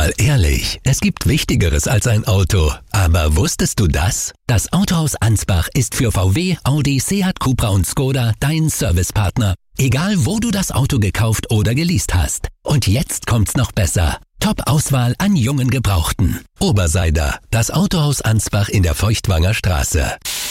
Mal ehrlich, es gibt Wichtigeres als ein Auto. Aber wusstest du das? Das Autohaus Ansbach ist für VW, Audi, Seat, Cupra und Skoda dein Servicepartner. Egal, wo du das Auto gekauft oder geleast hast. Und jetzt kommt's noch besser. Top-Auswahl an jungen Gebrauchten. Oberseider, das Autohaus Ansbach in der Feuchtwanger Straße.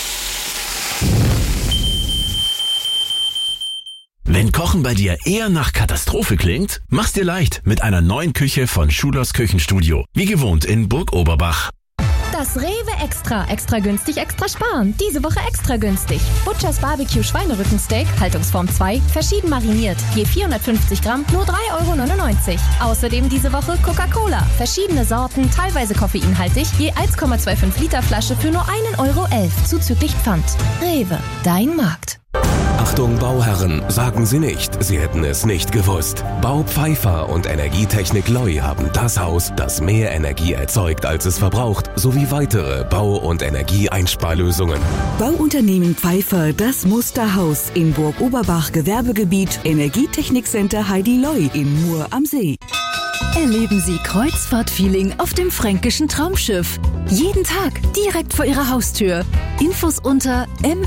Wenn Kochen bei dir eher nach Katastrophe klingt, mach's dir leicht mit einer neuen Küche von Schulers Küchenstudio. Wie gewohnt in Burg Oberbach. Das Rewe Extra. Extra günstig, extra sparen. Diese Woche extra günstig. Butchers Barbecue Schweinerückensteak, Haltungsform 2, verschieden mariniert. Je 450 Gramm, nur 3,99 €. Außerdem diese Woche Coca-Cola. Verschiedene Sorten, teilweise koffeinhaltig, je 1,25 Liter Flasche für nur 1,11 € zuzüglich Pfand. Rewe, dein Markt. Achtung Bauherren, sagen Sie nicht, Sie hätten es nicht gewusst. Bau Pfeiffer und Energietechnik Loi haben das Haus, das mehr Energie erzeugt, als es verbraucht, sowie weitere Bau- und Energieeinsparlösungen. Bauunternehmen Pfeiffer, das Musterhaus in Burg Oberbach, Gewerbegebiet, Energietechnikcenter Heidi Loi in Mur am See. Erleben Sie Kreuzfahrt-Feeling auf dem fränkischen Traumschiff. Jeden Tag direkt vor Ihrer Haustür. Infos unter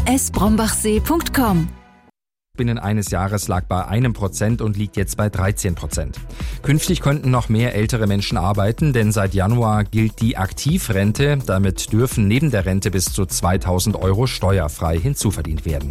msbrombachsee.com. Binnen eines Jahres lag bei 1% und liegt jetzt bei 13%. Künftig könnten noch mehr ältere Menschen arbeiten, denn seit Januar gilt die Aktivrente. Damit dürfen neben der Rente bis zu 2.000 € steuerfrei hinzuverdient werden.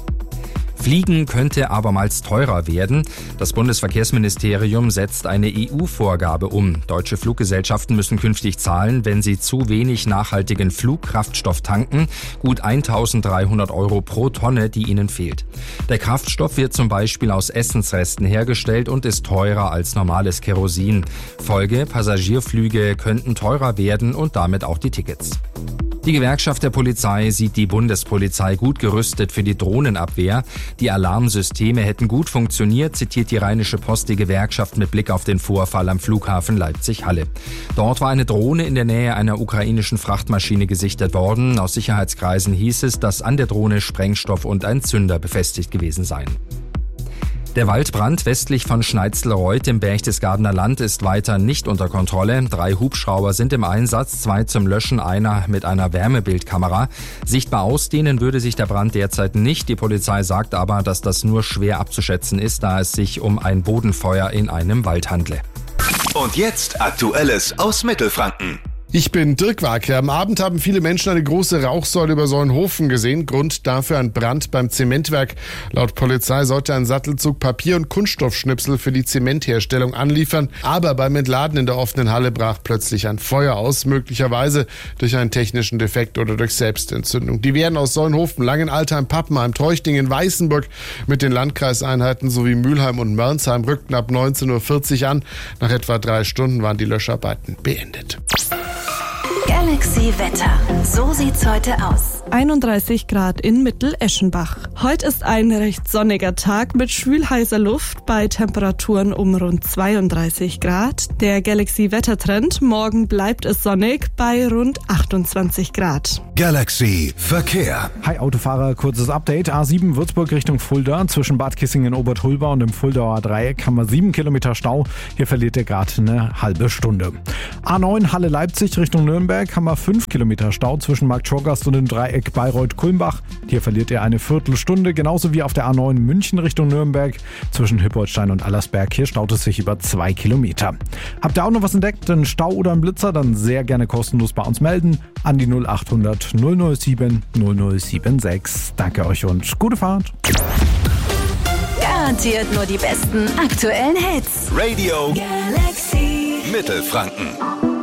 Fliegen könnte abermals teurer werden. Das Bundesverkehrsministerium setzt eine EU-Vorgabe um. Deutsche Fluggesellschaften müssen künftig zahlen, wenn sie zu wenig nachhaltigen Flugkraftstoff tanken. Gut 1.300 € pro Tonne, die ihnen fehlt. Der Kraftstoff wird zum Beispiel aus Essensresten hergestellt und ist teurer als normales Kerosin. Folge: Passagierflüge könnten teurer werden und damit auch die Tickets. Die Gewerkschaft der Polizei sieht die Bundespolizei gut gerüstet für die Drohnenabwehr. Die Alarmsysteme hätten gut funktioniert, zitiert die Rheinische Post die Gewerkschaft mit Blick auf den Vorfall am Flughafen Leipzig-Halle. Dort war eine Drohne in der Nähe einer ukrainischen Frachtmaschine gesichtet worden. Aus Sicherheitskreisen hieß es, dass an der Drohne Sprengstoff und ein Zünder befestigt gewesen seien. Der Waldbrand westlich von Schneitzelreuth im Berchtesgadener Land ist weiter nicht unter Kontrolle. 3 Hubschrauber sind im Einsatz, 2 zum Löschen, einer mit einer Wärmebildkamera. Sichtbar ausdehnen würde sich der Brand derzeit nicht. Die Polizei sagt aber, dass das nur schwer abzuschätzen ist, da es sich um ein Bodenfeuer in einem Wald handle. Und jetzt Aktuelles aus Mittelfranken. Ich bin Dirk Wagner. Am Abend haben viele Menschen eine große Rauchsäule über Solnhofen gesehen. Grund dafür ein Brand beim Zementwerk. Laut Polizei sollte ein Sattelzug Papier- und Kunststoffschnipsel für die Zementherstellung anliefern. Aber beim Entladen in der offenen Halle brach plötzlich ein Feuer aus, möglicherweise durch einen technischen Defekt oder durch Selbstentzündung. Die werden aus Solnhofen, Langenaltheim, Pappenheim, Treuchtingen, Weißenburg mit den Landkreiseinheiten sowie Mülheim und Mörnsheim rückten ab 19:40 Uhr an. Nach etwa 3 Stunden waren die Löscharbeiten beendet. Galaxy Wetter. So sieht's heute aus. 31 Grad in Mitteleschenbach. Heute ist ein recht sonniger Tag mit schwül-heißer Luft bei Temperaturen um rund 32 Grad. Der Galaxy-Wettertrend: morgen bleibt es sonnig bei rund 28 Grad. Galaxy Verkehr. Hi Autofahrer, kurzes Update. A7 Würzburg Richtung Fulda. Zwischen Bad Kissingen-Obertulba und dem Fuldauer Dreieck haben wir 7 Kilometer Stau. Hier verliert ihr gerade eine halbe Stunde. A9 Halle-Leipzig Richtung Nürnberg haben wir 5 Kilometer Stau zwischen Marktschorgast und dem Dreieck Bayreuth-Kulmbach. Hier verliert ihr eine Viertelstunde, genauso wie auf der A9 München Richtung Nürnberg. Zwischen Hippoldstein und Allersberg, hier staut es sich über 2 Kilometer. Habt ihr auch noch was entdeckt, einen Stau oder einen Blitzer, dann sehr gerne kostenlos bei uns melden. An die 0800 007 0076. Danke euch und gute Fahrt. Garantiert nur die besten aktuellen Hits. Radio Galaxy Mittelfranken.